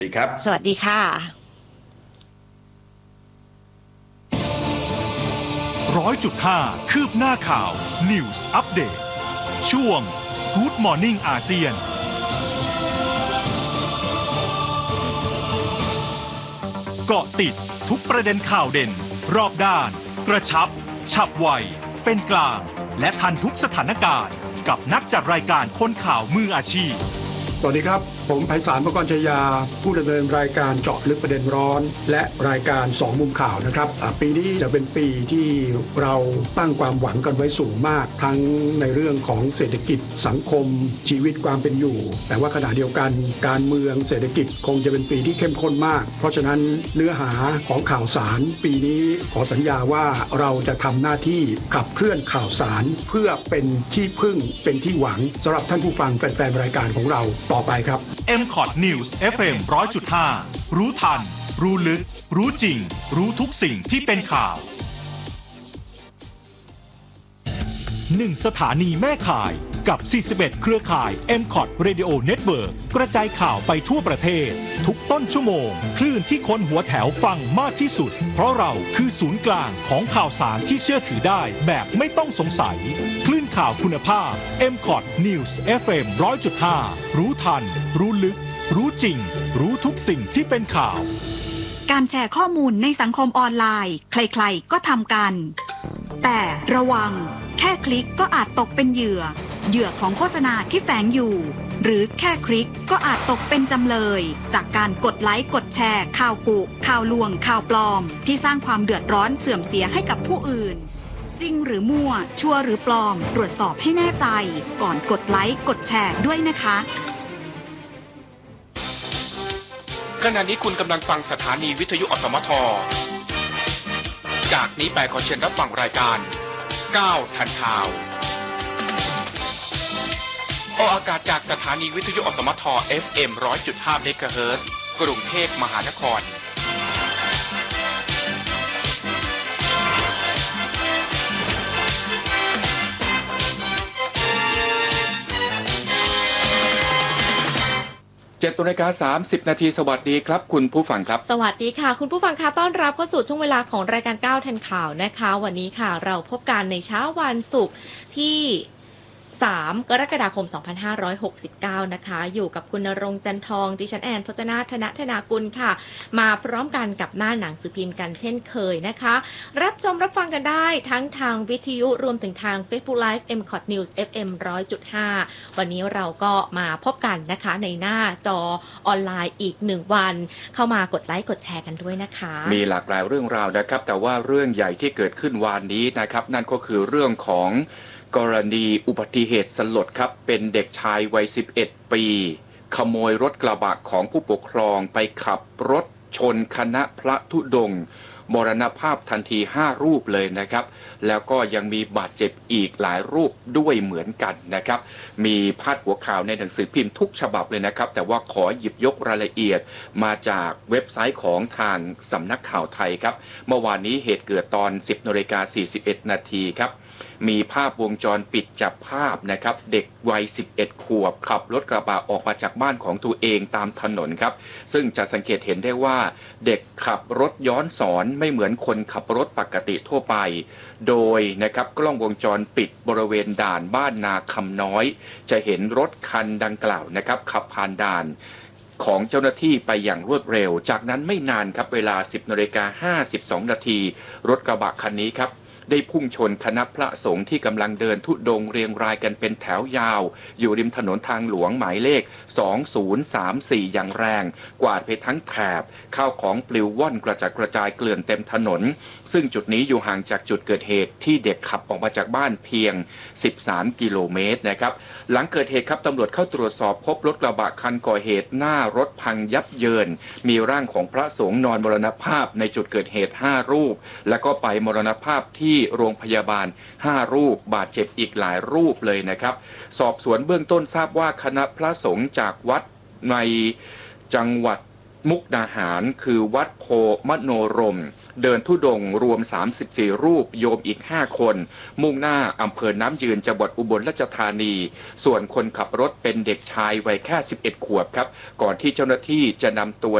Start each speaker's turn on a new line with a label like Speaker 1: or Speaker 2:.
Speaker 1: สวัสดีครับ
Speaker 2: สวัสดีค่ะ
Speaker 3: 100.5 คืบหน้าข่าว News Update ช่วง Good Morning อาเซียนเกาะติดทุกประเด็นข่าวเด่นรอบด้านกระชับฉับไวเป็นกลางและทันทุกสถานการณ์กับนักจัดรายการคนข่าวมืออาชีพ
Speaker 4: สวัสดีครับผมไพศาล มกรชยาผู้ดำเนินรายการเจาะลึกประเด็นร้อนและรายการ2มุมข่าวนะครับปีนี้จะเป็นปีที่เราตั้งความหวังกันไว้สูงมากทั้งในเรื่องของเศรษฐกิจสังคมชีวิตความเป็นอยู่แต่ว่าขณะเดียวกันการเมืองเศรษฐกิจคงจะเป็นปีที่เข้มข้นมากเพราะฉะนั้นเนื้อหาของข่าวสารปีนี้ขอสัญญาว่าเราจะทำหน้าที่ขับเคลื่อนข่าวสารเพื่อเป็นที่พึ่งเป็นที่หวังสำหรับท่านผู้ฟังแฟนๆรายการของเราต่อไปครับ
Speaker 3: MCOT News FM 100.5 รู้ทันรู้ลึกรู้จริงรู้ทุกสิ่งที่เป็นข่าว1 สถานีแม่ข่ายกับ 41 เครือข่าย MCOT Radio Network กระจายข่าวไปทั่วประเทศทุกต้นชั่วโมงคลื่นที่คนหัวแถวฟังมากที่สุดเพราะเราคือศูนย์กลางของข่าวสารที่เชื่อถือได้แบบไม่ต้องสงสัยคลื่นข่าวคุณภาพ MCOT News FM 100.5 รู้ทันรู้ลึกรู้จริงรู้ทุกสิ่งที่เป็นข่าว
Speaker 5: การแชร์ข้อมูลในสังคมออนไลน์ใครๆก็ทำกันแต่ระวังแค่คลิกก็อาจตกเป็นเหยื่อของโฆษณาที่แฝงอยู่หรือแค่คลิกก็อาจตกเป็นจำเลยจากการกดไลค์กดแชร์ข่าวกุข่าวลวงข่าวปลอมที่สร้างความเดือดร้อนเสื่อมเสียให้กับผู้อื่นจริงหรือมั่วชัวร์หรือปลอมตรวจสอบให้แน่ใจก่อนกดไลค์กดแชร์ด้วยนะคะ
Speaker 1: ขณะนี้คุณกำลังฟังสถานีวิทยุอสมทจากนี้ไปขอเชิญรับฟังรายการ9ทันข่าวออกอากาศจากสถานีวิทยุอสมท FM 100.5 เมกะเฮิรตซ์กรุงเทพมหานคร7:30 น.สวัสดีครับคุณผู้ฟังครับ
Speaker 2: สวัสดีค่ะคุณผู้ฟังคะต้อนรับเข้าสู่ช่วงเวลาของรายการ9ทันข่าวนะคะวันนี้ค่ะเราพบกันในเช้าวันศุกร์ที่3 กรกฎาคม 2569 นะคะอยู่กับคุณณรงค์จันทองดิฉันแอนพจนาธนธนากุลค่ะมาพร้อมกันกับหน้าหนังสือพิมพ์กันเช่นเคยนะคะรับชมรับฟังกันได้ทั้งทางวิทยุรวมถึงทาง Facebook Live MCOT News FM 100.5 วันนี้เราก็มาพบกันนะคะในหน้าจอออนไลน์อีก1วันเข้ามากดไลค์กดแชร์กันด้วยนะคะ
Speaker 1: มีหลากหลายเรื่องราวนะครับแต่ว่าเรื่องใหญ่ที่เกิดขึ้นวันนี้นะครับนั่นก็คือเรื่องของกรณีอุบัติเหตุสลดครับเป็นเด็กชายวัย11 ปีขโมยรถกระบะของผู้ปกครองไปขับรถชนคณะพระธุดงค์มรณภาพทันที5 รูปเลยนะครับแล้วก็ยังมีบาดเจ็บอีกหลายรูปด้วยเหมือนกันนะครับมีพาดหัวข่าวในหนังสือพิมพ์ทุกฉบับเลยนะครับแต่ว่าขอหยิบยกรายละเอียดมาจากเว็บไซต์ของทางสำนักข่าวไทยครับเมื่อวานนี้เหตุเกิดตอน 10:41 น.ครับมีภาพวงจรปิดจับภาพนะครับเด็กวัย11 ขวบขับรถกระบะออกมาจากบ้านของตัวเองตามถนนครับซึ่งจะสังเกตเห็นได้ว่าเด็กขับรถย้อนสอนไม่เหมือนคนขับรถปกติทั่วไปโดยนะครับกล้องวงจรปิดบริเวณด่านบ้านนาคำน้อยจะเห็นรถคันดังกล่าวนะครับขับผ่านด่านของเจ้าหน้าที่ไปอย่างรวดเร็วจากนั้นไม่นานครับเวลา 10:52 น.รถกระบะคันนี้ครับได้พุ่งชนคณะพระสงฆ์ที่กำลังเดินธุดงค์เรียงรายกันเป็นแถวยาวอยู่ริมถนนทางหลวงหมายเลข2034อย่างแรงกวาดไปทั้งแถบข้าวของปลิวว่อนกระจัดกระจายเกลื่อนเต็มถนนซึ่งจุดนี้อยู่ห่างจากจุดเกิดเหตุที่เด็กขับออกมาจากบ้านเพียง13 กิโลเมตรนะครับหลังเกิดเหตุครับตำรวจเข้าตรวจสอบพบรถกระบะคันก่อเหตุหน้ารถพังยับเยินมีร่างของพระสงฆ์นอนมรณภาพในจุดเกิดเหตุ5 รูปแล้วก็ไปมรณภาพที่โรงพยาบาล5 รูปบาดเจ็บอีกหลายรูปเลยนะครับสอบสวนเบื้องต้นทราบว่าคณะพระสงฆ์จากวัดในจังหวัดมุกดาหารคือวัดโพมโนรมเดินธุดงค์รวม34รูปโยมอีก5คนมุ่งหน้าอำเภอน้ำยืนจังหวัดอุบลราชธานีส่วนคนขับรถเป็นเด็กชายวัยแค่11ขวบครับก่อนที่เจ้าหน้าที่จะนำตัว